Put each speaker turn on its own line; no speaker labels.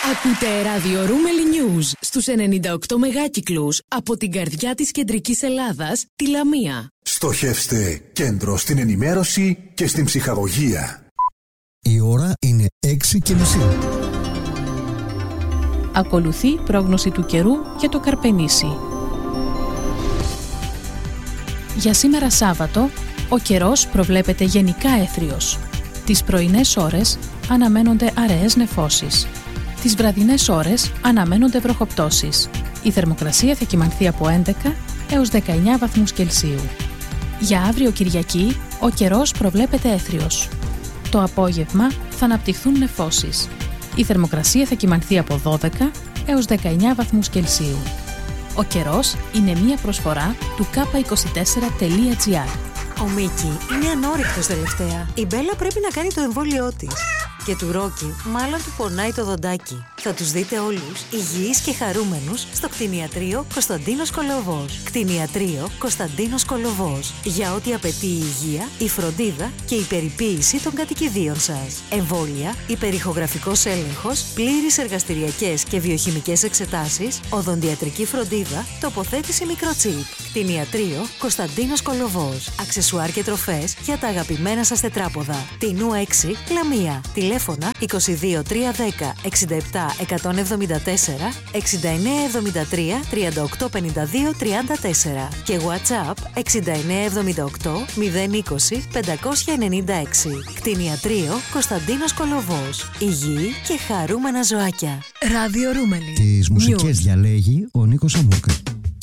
Ακούτε ράδιο Ρούμελι News στους 98 μεγάκυκλους από την καρδιά της κεντρικής Ελλάδας, τη Λαμία.
Στοχεύστε κέντρο στην ενημέρωση και στην ψυχαγωγία.
Η ώρα είναι 6:30.
Ακολουθεί πρόγνωση του καιρού για το Καρπενήσι. Για σήμερα Σάββατο, ο καιρός προβλέπεται γενικά έθριος. Τις πρωινές ώρες αναμένονται αραιές νεφώσεις. Τις βραδινές ώρες αναμένονται βροχοπτώσεις. Η θερμοκρασία θα κυμανθεί από 11 έως 19 βαθμούς Κελσίου. Για αύριο Κυριακή, ο καιρός προβλέπεται έθριος. Το απόγευμα θα αναπτυχθούν νεφώσεις. Η θερμοκρασία θα κυμανθεί από 12 έως 19 βαθμούς Κελσίου. Ο καιρός είναι μία προσφορά του k24.gr.
Ο Μίκη είναι ανόρυκτος τελευταία. Η Μπέλα πρέπει να κάνει το εμβόλιό της. Και του Ρόκι μάλλον του πονάει το δοντάκι. Θα τους δείτε όλους υγιείς και χαρούμενους στο κτηνιατρίο Κωνσταντίνος Κολοβός. Κτηνιατρίο Κωνσταντίνος Κολοβός. Για ό,τι απαιτεί η υγεία, η φροντίδα και η περιποίηση των κατοικιδίων σας. Εμβόλια, υπερηχογραφικός έλεγχος, πλήρεις εργαστηριακές και βιοχημικές εξετάσεις, οδοντιατρική φροντίδα, τοποθέτηση μικροτσίπ. Κτηνιατρίο Κωνσταντίνος Κολοβός. Αξεσουάρ και τροφές για τα αγαπημένα σας τετράποδα. Τινού 6, Λαμία. Τηλέφωνα 22 310 67 174 69 73 38 52 34 και WhatsApp 69 78 020 596. Κτηνιατρίο Κωνσταντίνος Κολοβός. Υγιή και χαρούμενα ζωάκια.
Ράδιο Ρούμελι.
Τις μουσικές διαλέγει ο Νίκος Αμούρκας.